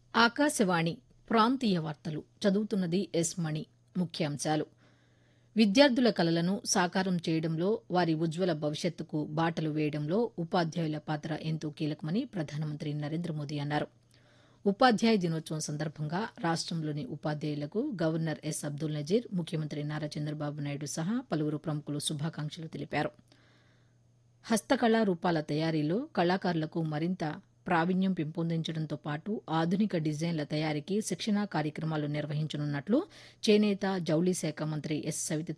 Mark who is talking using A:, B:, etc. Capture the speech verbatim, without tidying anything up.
A: ఆకాశవాణి ప్రాంతీయ వార్తలు చదువుతున్నది ఎస్ మణి. ముఖ్యాంశాలు: విద్యార్థుల కలలను సాకారం చేయడంలో, వారి ఉజ్వల భవిష్యత్తుకు బాటలు వేయడంలో ఉపాధ్యాయుల పాత్ర ఎంతో కీలకమని ప్రధానమంత్రి నరేంద్ర మోదీ అన్నారు. ఉపాధ్యాయ దినోత్సవం సందర్భంగా రాష్టంలోని ఉపాధ్యాయులకు గవర్నర్ ఎస్ అబ్దుల్ నజీర్, ముఖ్యమంత్రి నారా చంద్రబాబు నాయుడు సహా పలువురు ప్రముఖులు శుభాకాంక్షలు తెలిపారు. హస్తకళా రూపాల తయారీలో కళాకారులకు మరింత ప్రావీణ్యం పెంపొందించడంతో పాటు ఆధునిక డిజైన్ల తయారీకి శిక్షణా కార్యక్రమాలు నిర్వహించనున్నట్లు చేనేత, జౌళి శాఖ మంత్రి ఎస్ సవిత